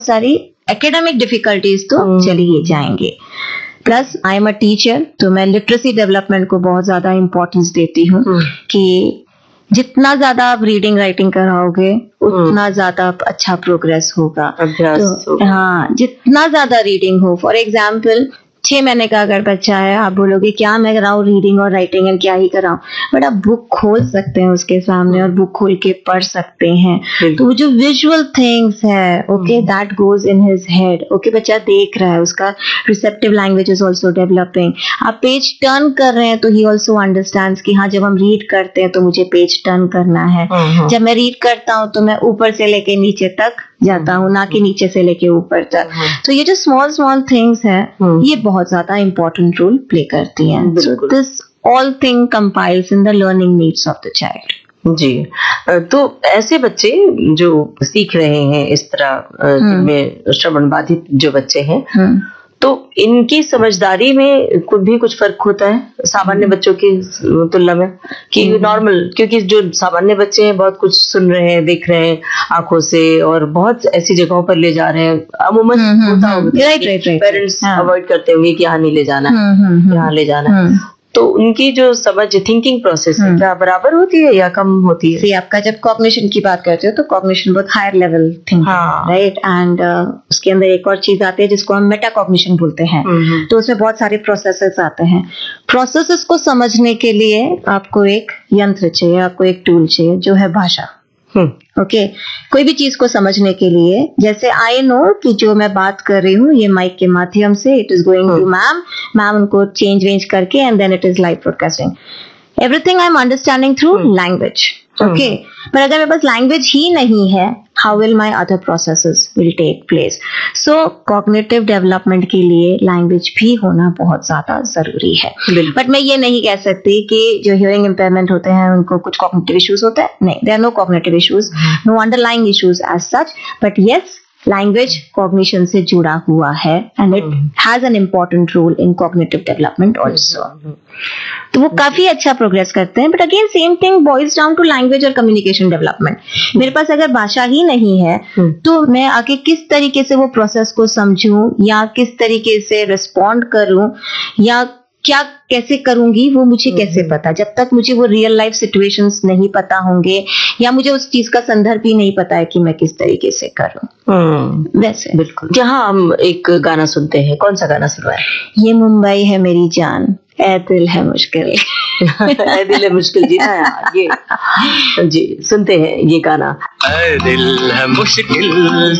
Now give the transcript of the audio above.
सारी academic difficulties तो चली ही जाएंगे। Plus I am a teacher, तो मैं लिटरेसी डेवलपमेंट को बहुत ज्यादा इम्पोर्टेंस देती हूँ कि जितना ज्यादा आप रीडिंग राइटिंग कराओगे उतना ज्यादा अच्छा प्रोग्रेस होगा। तो हाँ, जितना ज्यादा रीडिंग हो, फॉर एग्जाम्पल 6 महीने का अगर बच्चा है, आप बोलोगे क्या मैं कराऊं रीडिंग और राइटिंग एंड क्या ही कराऊं, बट आप बुक खोल सकते हैं उसके सामने और बुक खोल के पढ़ सकते हैं। तो वो जो विजुअल थिंग्स है, okay, that goes in his head. Okay, बच्चा देख रहा है, उसका receptive language is also developing. आप पेज टर्न कर रहे हैं तो ही ऑल्सो अंडरस्टैंड्स कि हाँ, जब हम रीड करते हैं तो मुझे पेज टर्न करना है। जब मैं रीड करता हूँ तो मैं ऊपर से लेके नीचे तक जाता हूँ, ना कि नीचे से लेके ऊपर तक। तो ये जो स्मॉल स्मॉल थिंग्स है, ये बहुत ज्यादा इंपॉर्टेंट रोल प्ले करती हैं। So this all thing compiles in the learning needs of the child. जी, तो ऐसे बच्चे जो सीख रहे हैं इस तरह में, श्रवण बाधित जो बच्चे हैं, तो इनकी समझदारी में कुछ फर्क होता है सामान्य बच्चों की तुलना में कि नॉर्मल, क्योंकि जो सामान्य बच्चे हैं बहुत कुछ सुन रहे हैं, देख रहे हैं आंखों से और बहुत ऐसी जगहों पर ले जा रहे हैं, अमूमन होता होगा पेरेंट्स अवॉइड करते होंगे कि यहाँ नहीं ले जाना, यहाँ ले जाना। तो उनकी जो समझ, थिंकिंग प्रोसेस है, क्या बराबर होती है या कम होती है? आपका जब कॉग्निशन की बात करते हो तो कॉग्निशन बहुत higher level thinking, right, and उसके अंदर एक और चीज आती है जिसको हम मेटा कॉग्निशन बोलते हैं। तो उसमें बहुत सारे प्रोसेसेस आते हैं। प्रोसेसेस को समझने के लिए आपको एक यंत्र चाहिए, आपको एक टूल चाहिए, जो है भाषा। ओके, कोई भी चीज को समझने के लिए, जैसे आई नो कि जो मैं बात कर रही हूँ ये माइक के माध्यम से it is going to ma'am उनको चेंज वेंज करके and then it is live broadcasting. Everything I am understanding through language. Okay, पर अगर मेरे पास लैंग्वेज ही नहीं है, how will my other processes will take place? So cognitive development के लिए language भी होना बहुत ज्यादा जरूरी है। बट मैं ये नहीं कह सकती कि जो हियरिंग इम्पेयरमेंट होते हैं उनको कुछ कॉग्निटिव इश्यूज होते हैं। नहीं, there are no cognitive issues, no underlying issues as such, but yes, language cognition से जुड़ा हुआ है and it has an important role in cognitive development also. तो वो काफी अच्छा प्रोग्रेस करते हैं। But again same thing boils down to language और कम्युनिकेशन डेवलपमेंट। मेरे पास अगर भाषा ही नहीं है तो मैं आगे किस तरीके से वो प्रोसेस को समझूं या किस तरीके से रिस्पॉन्ड करूं या क्या कैसे करूंगी, वो मुझे कैसे पता, जब तक मुझे वो रियल लाइफ सिचुएशंस नहीं पता होंगे या मुझे उस चीज का संदर्भ ही नहीं पता है कि मैं किस तरीके से करूं। वैसे बिल्कुल। यहाँ हम एक गाना सुनते हैं, कौन सा गाना सुनवाएं? ये मुंबई है मेरी जान, ऐ दिल है मुश्किल। ऐ दिल है मुश्किल जी, ये जी सुनते हैं ये गाना। ऐ दिल है मुश्किल